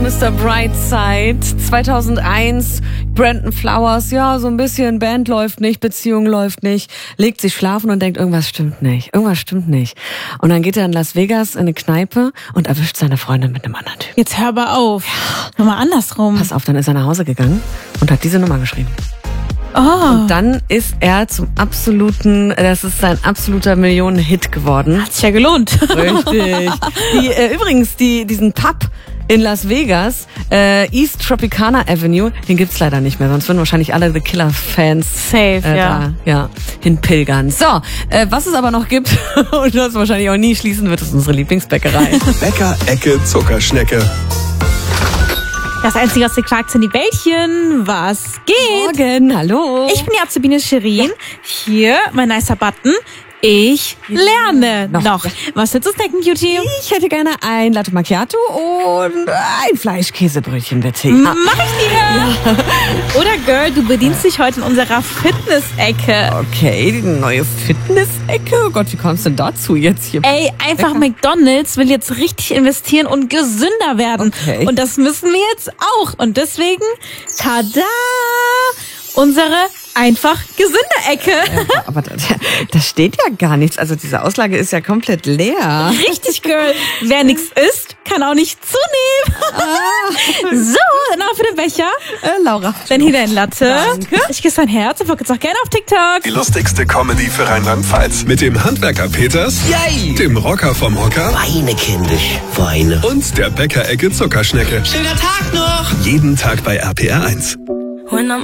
Mr. Brightside. 2001, Brandon Flowers, ja, so ein bisschen, Band läuft nicht, Beziehung läuft nicht, legt sich schlafen und denkt, irgendwas stimmt nicht. Und dann geht er in Las Vegas in eine Kneipe und erwischt seine Freundin mit einem anderen Typ. Jetzt hör aber auf. Nochmal andersrum. Pass auf, dann ist er nach Hause gegangen und hat diese Nummer geschrieben. Oh. Und dann ist er das ist sein absoluter Millionen-Hit geworden. Hat sich ja gelohnt. Richtig. Übrigens, diesen Pub in Las Vegas, East Tropicana Avenue, den gibt's leider nicht mehr, sonst würden wahrscheinlich alle The Killer-Fans hinpilgern. So, was es aber noch gibt und das wahrscheinlich auch nie schließen wird, ist unsere Lieblingsbäckerei. Bäcker-Ecke Zuckerschnecke. Das Einzige, was dir klagt, sind die Bällchen. Was geht? Morgen, hallo. Ich bin die Azubine Shirin. Hier, mein nicer Button. Ich lerne noch. Was willst du snacken, Cutie? Ich hätte gerne ein Latte Macchiato und ein Fleischkäsebrötchen, bitte. Mach ich dir. Ja. Oder Girl, du bedienst dich heute in unserer Fitness-Ecke. Okay, die neue Fitness-Ecke. Oh Gott, wie kommst du denn dazu jetzt hier? Ey, einfach McDonald's will jetzt richtig investieren und gesünder werden. Okay. Und das müssen wir jetzt auch. Und deswegen, tada, unsere einfach gesunde Ecke. Aber da steht ja gar nichts. Also diese Auslage ist ja komplett leer. Richtig, Girl. Wer nichts isst, kann auch nicht zunehmen. So, dann noch für den Becher. Laura. Dann hier dein Latte. Danke. Ich küsse dein Herz und folge jetzt auch gerne auf TikTok. Die lustigste Comedy für Rheinland-Pfalz. Mit dem Handwerker Peters, Yay! dem Rocker vom Hocker Weine, kindisch, Weine. und der Bäcker-Ecke Zuckerschnecke. Schöner Tag noch! Jeden Tag bei RPR 1. When I'm